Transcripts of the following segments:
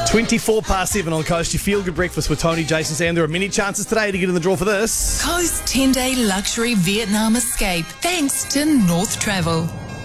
24 past 7 on Coast. You feel good breakfast with Tony, Jason, Sam. There are many chances today to get in the draw for this. Coast 10-day luxury Vietnam escape thanks to North Travel.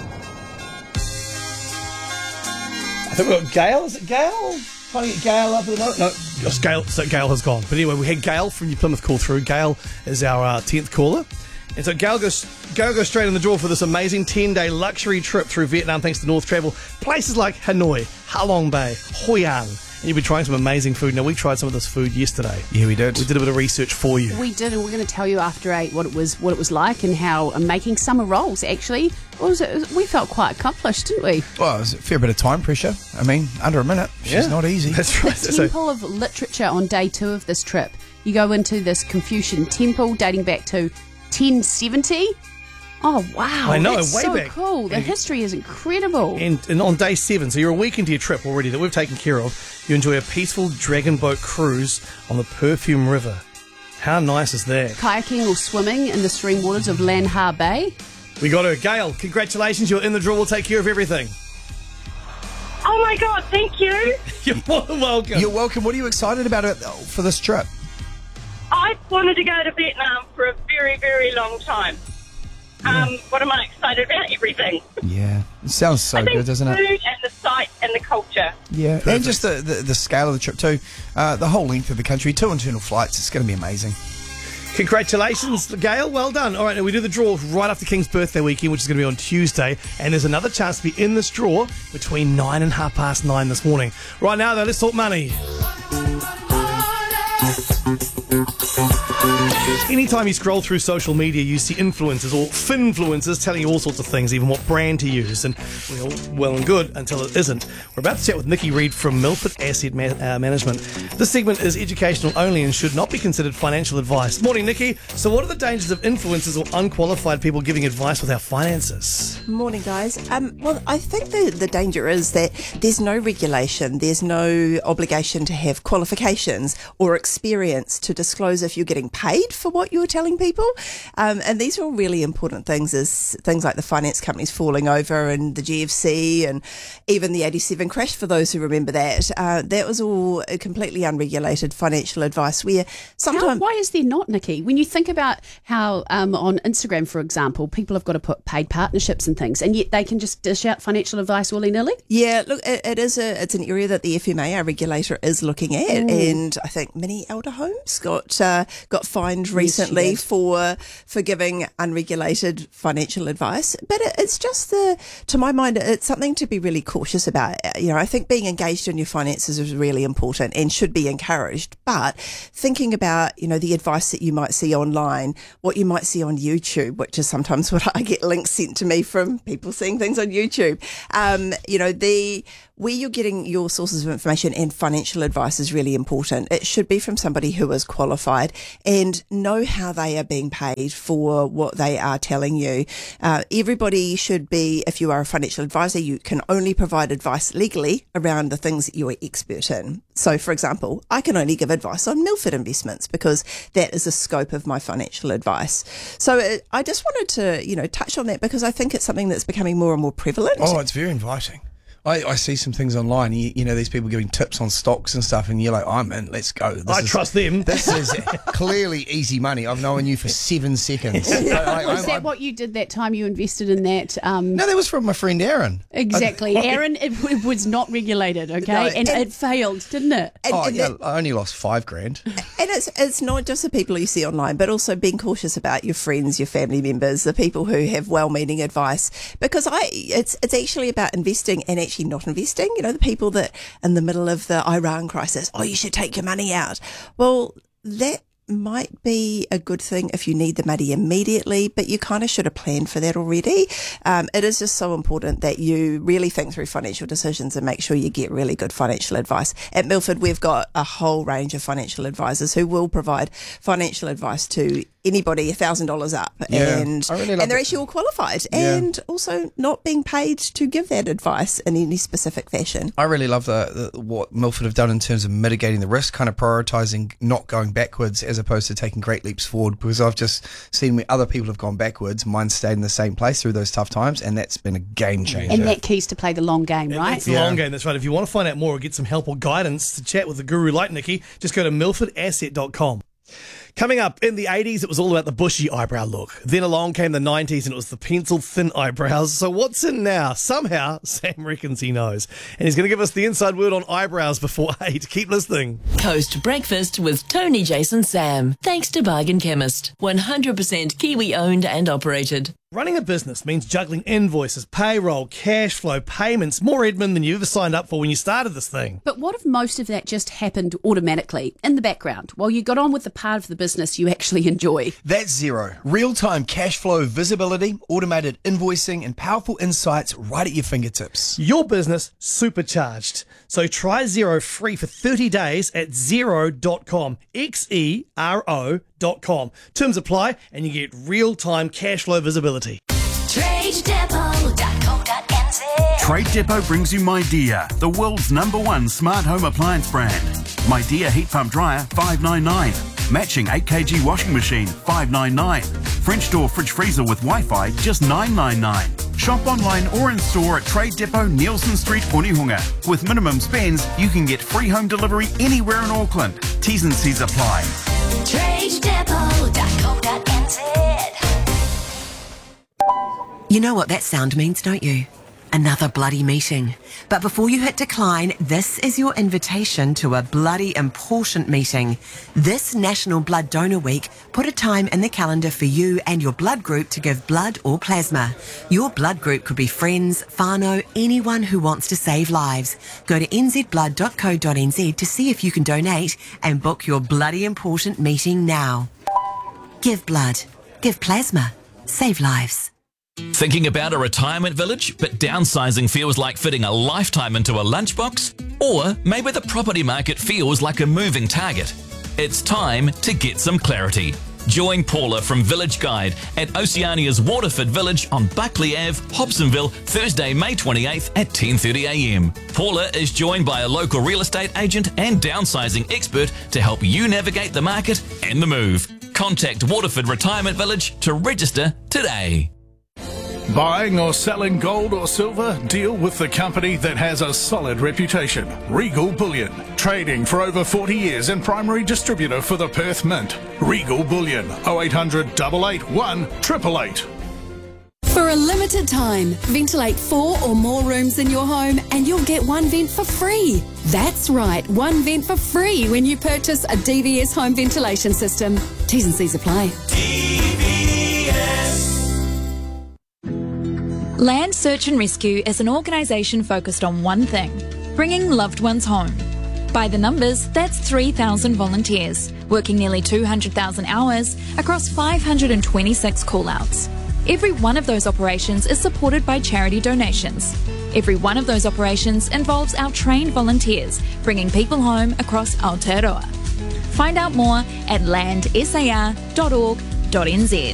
I think we've got Gail. Is it Gail? Trying to get Gail up at the moment. No, it's Gail. So Gail has gone. But anyway, we had Gail from New Plymouth call through. Gail is our 10th caller. And so Gail goes straight in the draw for this amazing 10-day luxury trip through Vietnam thanks to North Travel. Places like Hanoi, Halong Bay, Hoi An. And you'll be trying some amazing food. Now, we tried some of this food yesterday. Yeah, we did. We did a bit of research for you. We did, and we're going to tell you after 8 what it was like and how making summer rolls actually we felt quite accomplished, didn't we? Well, it was a fair bit of time pressure. I mean, under a minute. It's not easy. That's right. The Temple of Literature on day 2 of this trip. You go into this Confucian temple dating back to 1070. Oh, wow. I know, that's way so back. Cool. The history is incredible. And on day 7, so you're a week into your trip already that we've taken care of, you enjoy a peaceful dragon boat cruise on the Perfume River. How nice is that? Kayaking or swimming in the serene waters of Lan Ha Bay. We got her. Gail, congratulations. You're in the draw. We'll take care of everything. Oh my God, thank you. You're more than welcome. You're welcome. What are you excited about for this trip? I've wanted to go to Vietnam for a very, very long time. What am I excited about? Everything. Yeah. It sounds so good, doesn't it? Food and the sight and the culture. Yeah. Perfect. And just the scale of the trip too. The whole length of the country, 2 internal flights. It's going to be amazing. Congratulations, Gail. Well done. All right, now we do the draw right after King's birthday weekend, which is going to be on Tuesday. And there's another chance to be in this draw between 9 and 9:30 this morning. Right now, though, let's talk money. Anytime you scroll through social media, you see influencers or finfluencers telling you all sorts of things, even what brand to use. And well and good until it isn't. We're about to chat with Nikki Reid from Milford Asset Management. This segment is educational only and should not be considered financial advice. Morning, Nikki. So what are the dangers of influencers or unqualified people giving advice with our finances? Morning, guys. Well, I think the danger is that there's no regulation, there's no obligation to have qualifications or experience to disclose if you're getting paid for what you're telling people. And these are all really important things, as things like the finance companies falling over and the GFC and even the 87 crash, for those who remember that. That was all a completely unregulated financial advice where sometimes... Why is there not, Nikki? When you think about how on Instagram, for example, people have got to put paid partnerships and things, and yet they can just dish out financial advice willy-nilly? Yeah, look, it's an area that the FMA, our regulator, is looking at, and I think many elder homes got fined recently for giving unregulated financial advice. But it's just to my mind, it's something to be really cautious about. You know, I think being engaged in your finances is really important and should be encouraged. But thinking about, you know, the advice that you might see online, what you might see on YouTube, which is sometimes what I get links sent to me from people seeing things on YouTube. You know, where you're getting your sources of information and financial advice is really important. It should be from somebody who is qualified and know how they are being paid for what they are telling you. Everybody should be, if you are a financial advisor, you can only provide advice legally around the things that you are expert in. So, for example, I can only give advice on Milford investments because that is the scope of my financial advice. So I just wanted to, you know, touch on that because I think it's something that's becoming more and more prevalent. Oh, it's very inviting. I see some things online, you know, these people giving tips on stocks and stuff, and you're like, I'm in, let's go. I trust them. This is clearly easy money. I've known you for 7 seconds. Was that what you did that time you invested in that? No, that was from my friend Aaron. Exactly. Aaron, it was not regulated, okay? No, and it failed, didn't it? I only lost $5,000. And it's not just the people you see online, but also being cautious about your friends, your family members, the people who have well-meaning advice. Because it's actually about investing and actually not investing. You know, the people that in the middle of the Iran crisis, you should take your money out. Well, that might be a good thing if you need the money immediately, but you kind of should have planned for that already. It is just so important that you really think through financial decisions and make sure you get really good financial advice. At Milford, we've got a whole range of financial advisors who will provide financial advice to anybody $1,000 up, Yeah, and I really love and they're it. actually all qualified, Yeah. and also not being paid to give that advice in any specific fashion. I really love what Milford have done in terms of mitigating the risk, kind of prioritising not going backwards as opposed to taking great leaps forward, because I've just seen where other people have gone backwards, mine stayed in the same place through those tough times, and that's been a game changer. And that key's to play the long game, right? It's the long game, that's right. If you want to find out more or get some help or guidance to chat with the guru like Nikki, just go to milfordasset.com. Coming up, in the 80s, it was all about the bushy eyebrow look. Then along came the 90s, and it was the pencil-thin eyebrows. So what's in now? Somehow, Sam reckons he knows. And he's going to give us the inside word on eyebrows before 8. Keep listening. Coast Breakfast with Tony, Jason, Sam. Thanks to Bargain Chemist. 100% Kiwi owned and operated. Running a business means juggling invoices, payroll, cash flow, payments, more admin than you ever signed up for when you started this thing. But what if most of that just happened automatically in the background while you got on with the part of the business you actually enjoy? That's Xero. Real-time cash flow visibility, automated invoicing, and powerful insights right at your fingertips. Your business supercharged. So try Xero free for 30 days at Xero.com. Xero.com. Terms apply and you get real-time cash flow visibility. TradeDepot.co.nz. Trade Depot brings you MyDear, the world's #1 smart home appliance brand. MyDear heat pump dryer, $599. Matching 8kg washing machine, $599. French door fridge freezer with Wi-Fi, just $999. Shop online or in store at Trade Depot, Nielsen Street, Onehunga. With minimum spends, you can get free home delivery anywhere in Auckland. T's and C's apply. TradeDepot.co.nz. You know what that sound means, don't you? Another bloody meeting. But before you hit decline, this is your invitation to a bloody important meeting. This National Blood Donor Week put a time in the calendar for you and your blood group to give blood or plasma. Your blood group could be friends, whānau, anyone who wants to save lives. Go to nzblood.co.nz to see if you can donate and book your bloody important meeting now. Give blood. Give plasma. Save lives. Thinking about a retirement village, but downsizing feels like fitting a lifetime into a lunchbox? Or maybe the property market feels like a moving target? It's time to get some clarity. Join Paula from Village Guide at Oceania's Waterford Village on Buckley Ave, Hobsonville, Thursday, May 28th at 10:30 a.m. Paula is joined by a local real estate agent and downsizing expert to help you navigate the market and the move. Contact Waterford Retirement Village to register today. Buying or selling gold or silver? Deal with the company that has a solid reputation. Regal Bullion. Trading for over 40 years and primary distributor for the Perth Mint. Regal Bullion. 0800 881 888. For a limited time, ventilate 4 or more rooms in your home and you'll get one vent for free. That's right, one vent for free when you purchase a DVS home ventilation system. T's and C's apply. Land Search and Rescue is an organisation focused on one thing, bringing loved ones home. By the numbers, that's 3,000 volunteers, working nearly 200,000 hours across 526 call-outs. Every one of those operations is supported by charity donations. Every one of those operations involves our trained volunteers, bringing people home across Aotearoa. Find out more at landsar.org.nz.